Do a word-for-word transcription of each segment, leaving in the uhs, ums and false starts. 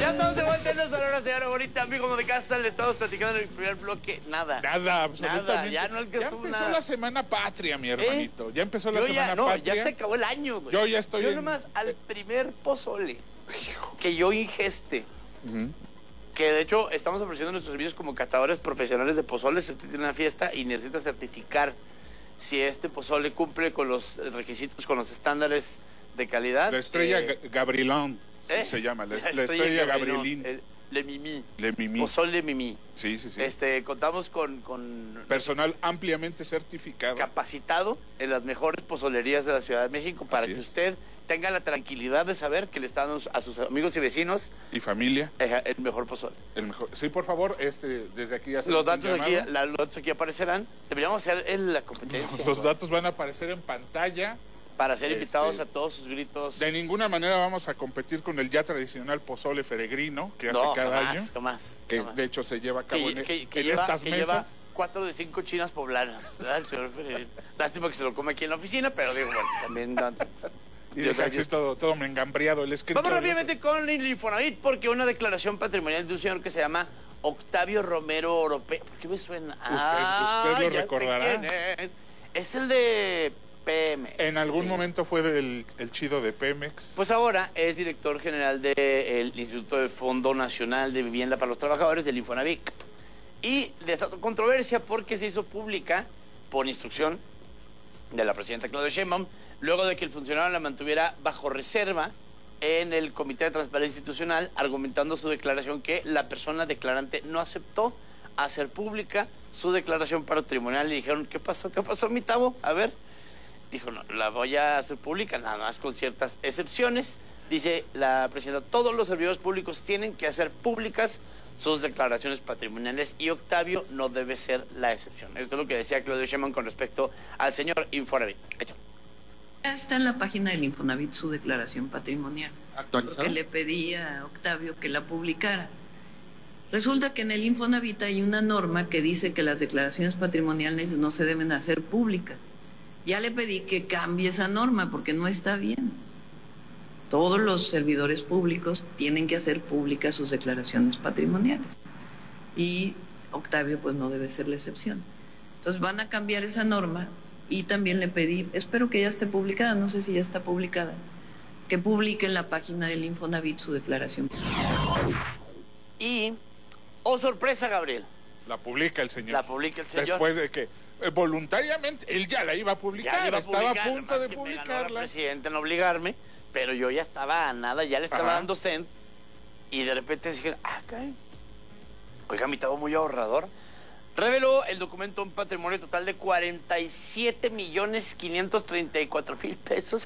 Ya estamos de vuelta en la Sonora, señora bonita, amigo de casa. Le estamos platicando en el primer bloque. Nada. Nada, absolutamente. Nada, ya no alcanzó Ya empezó nada. la semana patria, mi hermanito. ¿Eh? Ya empezó la Yo semana ya, no, patria. ya se acabó el año, güey. Yo ya estoy Yo en... nomás al primer pozole que yo ingeste, uh-huh. que de hecho estamos ofreciendo nuestros servicios como catadores profesionales de pozoles. Si usted tiene una fiesta y necesita certificar si este pozole cumple con los requisitos, con los estándares de calidad. La estrella eh, Gabrielón ¿eh? se llama, la, la la estrella, estrella Gabrielín. Gabrielín. El, Le Mimi. Le Mimi. Pozole Mimi. Sí, sí, sí. Este, contamos con, con... personal ampliamente certificado. Capacitado en las mejores pozolerías de la Ciudad de México para Así que es. usted tenga la tranquilidad de saber que le están a sus amigos y vecinos... Y familia. El mejor pozole. El mejor. Sí, por favor, este, desde aquí ya se los datos aquí, la, los datos aquí aparecerán. Deberíamos hacer en la competencia. Los, los datos van a aparecer en pantalla. Para ser este, invitados a todos sus gritos. De ninguna manera vamos a competir con el ya tradicional pozole feregrino que no, hace cada jamás, año. Jamás, que jamás. de hecho se lleva a cabo que, en, que, que en lleva, estas que mesas. Lleva cuatro de cinco chinas poblanas, ¿verdad? El señor Feregrino. Lástima que se lo come aquí en la oficina, pero digo, bueno, también... Dan, y deja así todo, todo me engambriado el escritorio. Vamos rápidamente con el Infonavit, porque una declaración patrimonial de un señor que se llama Octavio Romero Oropesa. ¿Por qué me suena? Usted, ah, usted lo recordará. Es. es el de Pemex. En algún sí. momento fue del el chido de Pemex. Pues ahora es director general del Instituto de Fondo Nacional de Vivienda para los Trabajadores, del Infonavit. Y desató controversia porque se hizo pública por instrucción de la presidenta Claudia Sheinbaum, luego de que el funcionario la mantuviera bajo reserva en el Comité de Transparencia Institucional, argumentando su declaración que la persona declarante no aceptó hacer pública su declaración patrimonial. Le dijeron, ¿qué pasó? ¿Qué pasó, mi Tavo? A ver. Dijo, no, la voy a hacer pública, nada más con ciertas excepciones. Dice la presidenta, todos los servidores públicos tienen que hacer públicas sus declaraciones patrimoniales y Octavio no debe ser la excepción. Esto es lo que decía Claudio Sheinbaum con respecto al señor Infonavit. Échale. Ya está en la página del Infonavit su declaración patrimonial. ¿Actualizada? Que le pedí a Octavio que la publicara. Resulta que en el Infonavit hay una norma que dice que las declaraciones patrimoniales no se deben hacer públicas. Ya le pedí que cambie esa norma porque no está bien. Todos los servidores públicos tienen que hacer públicas sus declaraciones patrimoniales. Y Octavio pues no debe ser la excepción. Entonces van a cambiar esa norma y también le pedí, espero que ya esté publicada, no sé si ya está publicada, que publique en la página del Infonavit su declaración. Y, oh sorpresa, Gabriel. La publica el señor. La publica el señor. Después de que eh, voluntariamente él ya la iba a publicar, iba a estaba publicar, a punto de que me ganó publicarla. el presidente en obligarme, pero yo ya estaba a nada, ya le estaba Ajá. dando send y de repente dije, ah, caray. Oiga, mi Tavo muy ahorrador. Reveló el documento un patrimonio total de cuarenta y siete millones quinientos treinta y cuatro mil pesos.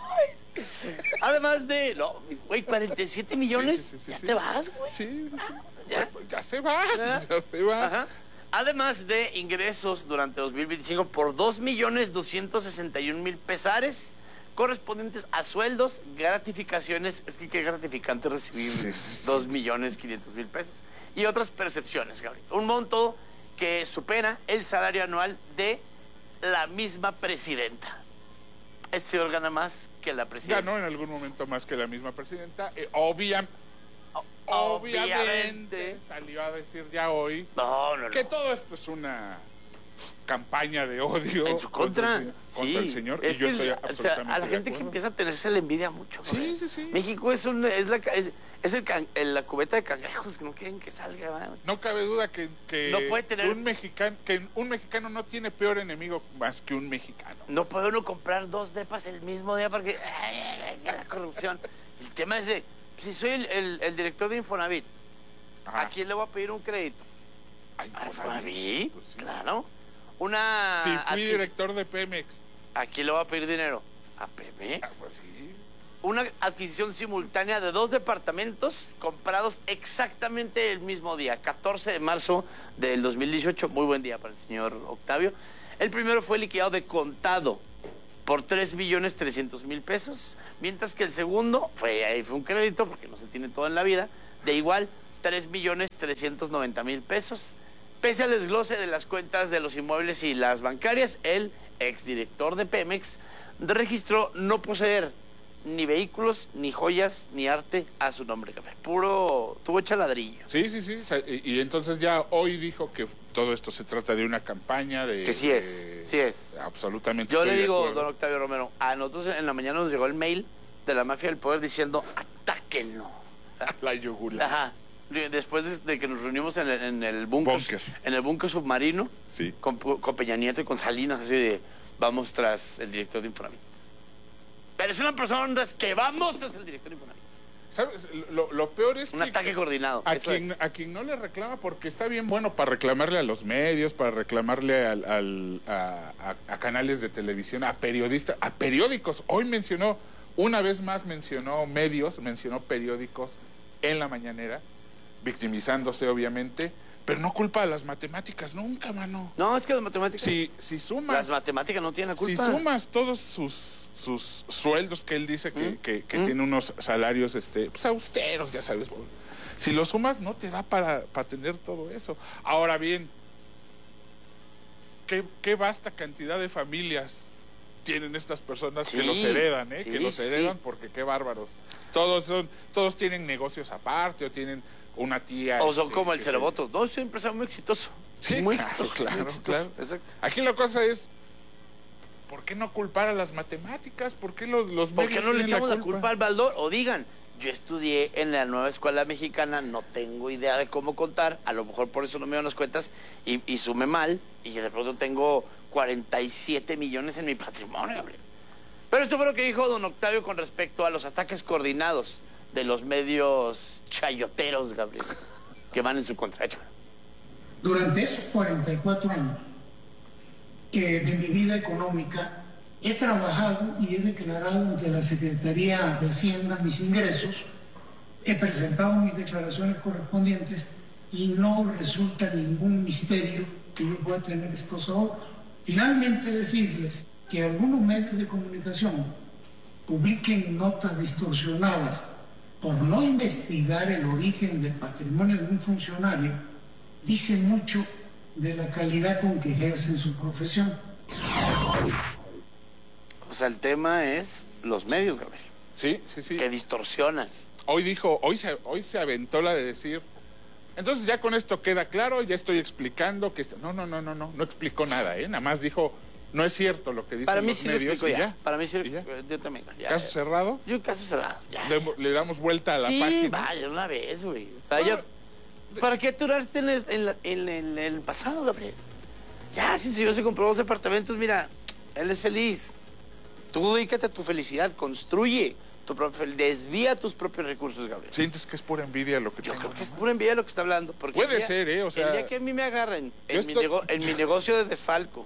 Además de, no, güey, cuarenta y siete millones, Sí, sí, sí, ya sí. te vas, güey. Sí, sí, sí. ¿Ya? Bueno, ya se va, ¿Ah? ya se va. Ajá. Además de ingresos durante dos mil veinticinco por dos millones doscientos sesenta y un mil pesares correspondientes a sueldos, gratificaciones, es que qué gratificante recibir Sí, sí, sí. dos millones quinientos mil pesos, y otras percepciones, Gabriel. Un monto que supera el salario anual de la misma presidenta. El señor gana más que la presidenta. Ganó en algún momento más que la misma presidenta. Eh, obvia, O- obviamente, obviamente. salió a decir ya hoy No, no, no. que todo esto es una campaña de odio En su contra, el, sí. contra el señor. Es y yo que estoy el- absolutamente o sea, a la de gente que acuerdo. empieza a tenerse la envidia mucho. Sí, güey. sí, sí. México es, un, es, la, es, es el, can- el- la cubeta de cangrejos que no quieren que salga. ¿Va? No cabe duda que, que No puede tener- un mexicano que un mexicano no tiene peor enemigo más que un mexicano. No puede uno comprar dos depas el mismo día porque ay, ay, ay, la corrupción. El tema es de, si soy el, el- el director de Infonavit, Ajá. ¿a quién le voy a pedir un crédito? Ay, ¿A Infonavit, Infonavit? pues sí. Claro. Una... Sí, fui adquisi- director de Pemex. ¿A quién le voy a pedir dinero? ¿A Pemex? Ah, pues sí. Una adquisición simultánea de dos departamentos comprados exactamente el mismo día, catorce de marzo del dos mil dieciocho. Muy buen día para el señor Octavio. El primero fue liquidado de contado por tres millones trescientos mil pesos, mientras que el segundo fue, ahí fue un crédito, porque no se tiene todo en la vida, de igual tres millones trescientos noventa mil pesos. Pese al desglose de las cuentas de los inmuebles y las bancarias, el exdirector de Pemex registró no poseer ni vehículos, ni joyas, ni arte a su nombre, Gabriel. Puro, tuvo hecha ladrillo. Sí, sí, sí. Y, y entonces ya hoy dijo que todo esto se trata de una campaña de... Que sí es, de, sí es. Absolutamente. Yo le digo, don Octavio Romero, a nosotros en la mañana nos llegó el mail de la mafia del poder diciendo, atáquenlo. La yugular. Ajá. Después de, de que nos reunimos en el, en el búnker, Búnker. en el búnker submarino, Sí. con, con Peña Nieto y con Salinas, así de, vamos tras el director de Infonavit. Pero es una persona que vamos tras el director de Infonavit. ¿Sabes? Lo, lo peor es Un que... ataque coordinado. A eso quien, es. a quien no le reclama, porque está bien bueno para reclamarle a los medios, para reclamarle al, al, a, a, a canales de televisión, a periodistas, a periódicos. Hoy mencionó, una vez más mencionó medios, mencionó periódicos en la mañanera, victimizándose obviamente, pero no culpa a las matemáticas nunca, mano. No, es que las matemáticas... Si, si sumas... Las matemáticas no tienen la Si culpa. sumas todos sus, sus sueldos, que él dice que, ¿Mm? que, que ¿Mm? tiene unos salarios este, pues, austeros, ya sabes. Si lo sumas, no te da para, para tener todo eso. Ahora bien, ¿qué, qué vasta cantidad de familias tienen estas personas Sí, que los heredan, ¿eh? sí, que los sí, heredan, sí. porque qué bárbaros. Todos son, todos tienen negocios aparte, o tienen una tía... O son este, como el que Cerevotos. No, soy empresario muy exitoso. Sí, muy claro, exitoso, claro, muy exitoso. claro. Exacto. Aquí la cosa es, ¿por qué no culpar a las matemáticas? ¿Por qué los, los ¿Por qué medios no le tienen echamos la culpa al Baldor? O digan, yo estudié en la nueva escuela mexicana, no tengo idea de cómo contar, a lo mejor por eso no me dan las cuentas y, y sume mal, y de pronto tengo cuarenta y siete millones en mi patrimonio, Gabriel. Pero esto fue lo que dijo don Octavio con respecto a los ataques coordinados de los medios chayoteros, Gabriel, que van en su contra. Durante esos cuarenta y cuatro años eh, de mi vida económica, he trabajado y he declarado ante la Secretaría de Hacienda mis ingresos, he presentado mis declaraciones correspondientes y no resulta ningún misterio que yo pueda tener estos ahorros. Finalmente decirles que algunos medios de comunicación publiquen notas distorsionadas por no investigar el origen del patrimonio de un funcionario, dice mucho de la calidad con que ejercen su profesión. O sea, el tema es los medios, Gabriel, Sí, sí, sí. que distorsionan. Hoy dijo, hoy se, hoy se aventó la de decir, entonces ya con esto queda claro, ya estoy explicando que... Esto... No, no, no, no, no, no explicó nada, ¿eh? Nada más dijo, no es cierto lo que dicen Para mí los sí lo medios explico y ya. ya. Para mí sí lo ¿Y ya? explico. Yo también. Ya, ¿Caso ya. cerrado? Yo caso cerrado. Ya. Le, le damos vuelta a la sí, página. vaya, una vez, güey. O sea, No, ya... ¿Para qué aturarse en el, en, la- en- en el pasado, Gabriel? Ya, si el señor se compró dos departamentos, mira, él es feliz. Tú dedícate a tu felicidad, construye tu propio, desvía tus propios recursos, Gabriel. ¿Sientes que es pura envidia lo que Yo tengo? creo que es ¿no? pura envidia lo que está hablando. Porque Puede el día- ser, ¿eh? O sea, el día que a mí me agarren en, yo mi, estoy- nego- en mi negocio de desfalco,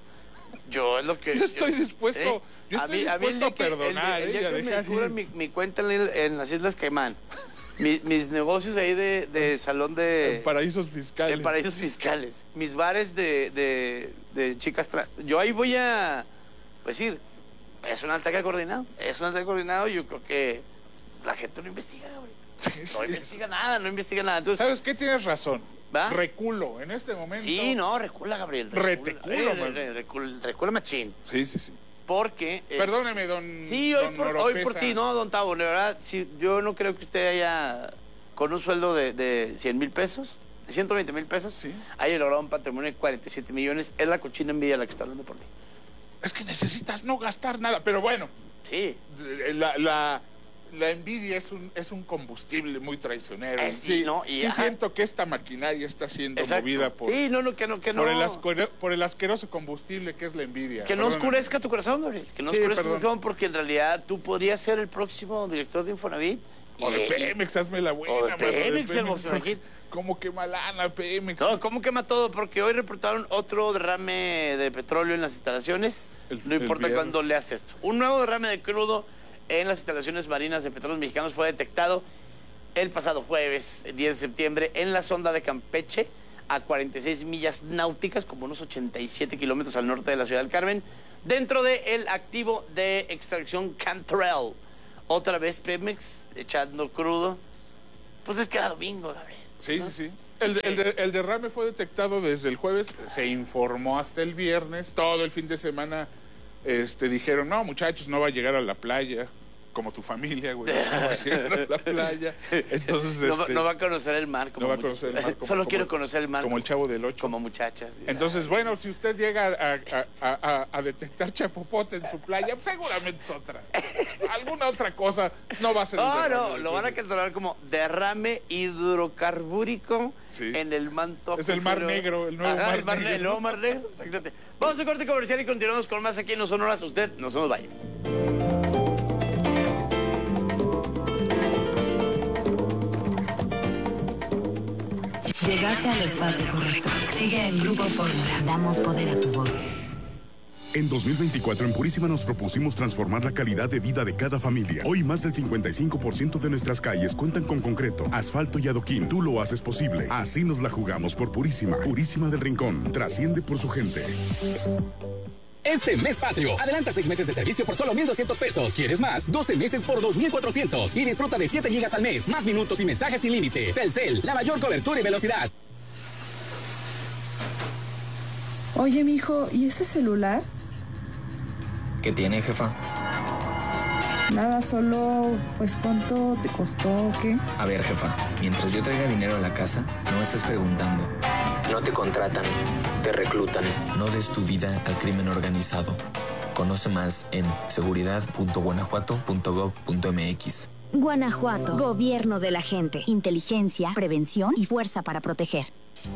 yo es lo que... Yo estoy dispuesto- ¿eh? yo estoy a mí- a mí el dispuesto día a que- el perdonar, día- el ¿eh? día y a que me dejar descubran ir. mi, mi cuenta en, el- en las Islas Caimán, mi- mis negocios ahí de, de salón de... En paraísos fiscales. En paraísos fiscales. Mis bares de, de, de chicas trans. Yo ahí voy a pues, decir, es un ataque coordinado. Es un ataque coordinado. Yo creo que la gente no investiga, güey. Sí, No sí. investiga nada, no investiga nada. Entonces, ¿Sabes qué? Tienes razón. ¿Va? Reculo. En este momento... sí, no, recula, Gabriel. Recula, Reteculo, Eh, man. re- recula, recula machín. Sí, sí, sí. Porque... eh, Perdóneme, don Sí, hoy, don por, hoy Oropesa. por ti, no, don Tavo. La verdad, sí, yo no creo que usted haya, con un sueldo de, de cien mil pesos, de ciento veinte mil pesos, Sí. haya logrado un patrimonio de cuarenta y siete millones. Es la cochina envidia la que está hablando por mí. Es que necesitas no gastar nada. Pero bueno, Sí. la, la, la envidia es un, es un combustible muy traicionero. Eh, Y sí, sí, ¿no? Y sí ajá. siento que esta maquinaria está siendo Exacto. movida por, Sí, no, no, que no, que no. por, el asco- por el asqueroso combustible que es la envidia. Que no Perdóname. oscurezca tu corazón, Gabriel. Que no Sí, oscurezca tu perdón. corazón, porque en realidad tú podrías ser el próximo director de Infonavit. O de y- Pemex, hazme la buena. o de mano, Pemex, hermoso, porque- imagínate. Como que malana, Pemex. No, ¿cómo quema todo? Porque hoy reportaron otro derrame de petróleo en las instalaciones. El- no el importa viernes. cuándo leas esto. Un nuevo derrame de crudo en las instalaciones marinas de Petróleos Mexicanos fue detectado el pasado jueves, diez de septiembre, en la sonda de Campeche, a cuarenta y seis millas náuticas, como unos ochenta y siete kilómetros al norte de la ciudad del Carmen, dentro del activo de extracción Cantrell. Otra vez Pemex echando crudo. Pues es que era domingo, Gabriel. Sí, ¿no? sí, sí. El, el de- el derrame fue detectado desde el jueves, se informó hasta el viernes, todo el fin de semana este, dijeron, no muchachos, no va a llegar a la playa. como tu familia, güey. No va a llegar a la playa. Entonces, no, este, no va a conocer el mar. Como no va a conocer el mar. Como, Solo como, quiero conocer el mar. Como el Chavo del Ocho. Como muchachas. Entonces, bueno, si usted llega a, a, a, a detectar chapopote en su playa, seguramente es otra. Alguna otra cosa. No va a ser. No, no, lo van a catalogar como derrame hidrocarbúrico sí. en el manto. Es el Mar Negro, el nuevo Ajá, Mar el, mar, Negro. el nuevo Mar Negro. Exactamente. Vamos a corte comercial y continuamos con más aquí en No Sonoras. Usted no se nos vaya. Llegaste al espacio correcto. Sigue en Grupo Fórmula. Damos poder a tu voz. En dos mil veinticuatro en Purísima nos propusimos transformar la calidad de vida de cada familia. Hoy más del cincuenta y cinco por ciento de nuestras calles cuentan con concreto, asfalto y adoquín. Tú lo haces posible. Así nos la jugamos por Purísima. Purísima del Rincón. Trasciende por su gente. Este mes patrio, adelanta seis meses de servicio por solo mil doscientos pesos. ¿Quieres más? doce meses por dos mil cuatrocientos. Y disfruta de siete gigas al mes, más minutos y mensajes sin límite. Telcel, la mayor cobertura y velocidad. Oye, mijo, ¿y ese celular? ¿Qué tiene, jefa? Nada, solo, pues, ¿cuánto te costó o qué? A ver, jefa, mientras yo traiga dinero a la casa, no estés preguntando. No te contratan, te reclutan. No des tu vida al crimen organizado. Conoce más en seguridad punto guanajuato punto gob punto mx. Guanajuato, gobierno de la gente. Inteligencia, prevención y fuerza para proteger.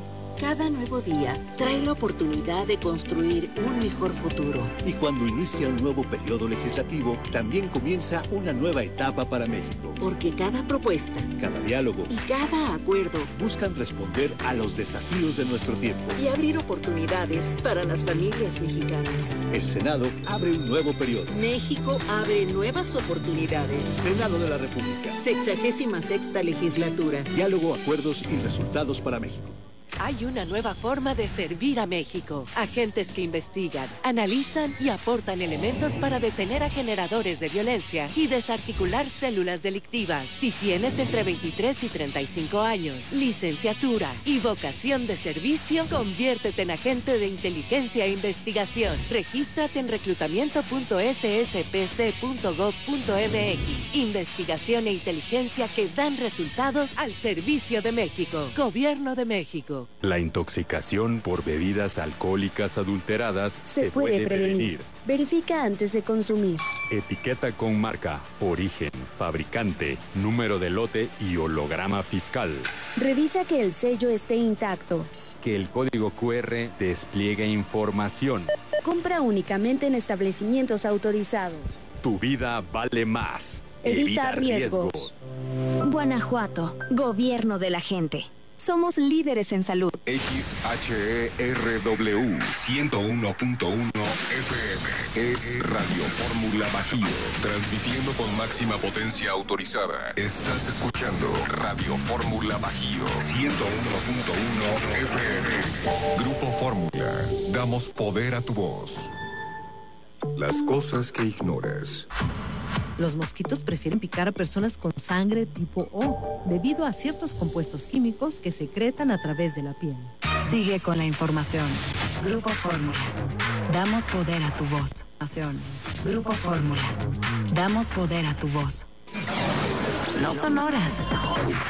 Cada nuevo día trae la oportunidad de construir un mejor futuro. Y cuando inicia un nuevo periodo legislativo, también comienza una nueva etapa para México. Porque cada propuesta, cada diálogo y cada acuerdo buscan responder a los desafíos de nuestro tiempo y abrir oportunidades para las familias mexicanas. El Senado abre un nuevo periodo. México abre nuevas oportunidades. Senado de la República. Sexagésima sexta legislatura. Diálogo, acuerdos y resultados para México. Hay una nueva forma de servir a México. Agentes que investigan, analizan y aportan elementos para detener a generadores de violencia y desarticular células delictivas. Si tienes entre veintitrés y treinta y cinco años, licenciatura y vocación de servicio, conviértete en agente de inteligencia e investigación. Regístrate en reclutamiento punto s s p c punto gob punto m x. Investigación e inteligencia que dan resultados al servicio de México. Gobierno de México. La intoxicación por bebidas alcohólicas adulteradas se, se puede, puede prevenir. prevenir. Verifica antes de consumir. Etiqueta con marca, origen, fabricante, número de lote y holograma fiscal. Revisa que el sello esté intacto. Que el código cu erre despliegue información. Compra únicamente en establecimientos autorizados. Tu vida vale más. Evita, Evita riesgos. riesgos. Guanajuato, gobierno de la gente. Somos líderes en salud. X H E R W ciento uno punto uno F M es Radio Fórmula Bajío, transmitiendo con máxima potencia autorizada. Estás escuchando Radio Fórmula Bajío ciento uno punto uno F M. Grupo Fórmula, damos poder a tu voz. Las cosas que ignoras. Los mosquitos prefieren picar a personas con sangre tipo O, debido a ciertos compuestos químicos que secretan a través de la piel. Sigue con la información. Grupo Fórmula. Damos poder a tu voz. Grupo Fórmula. Damos poder a tu voz. No Sonoras.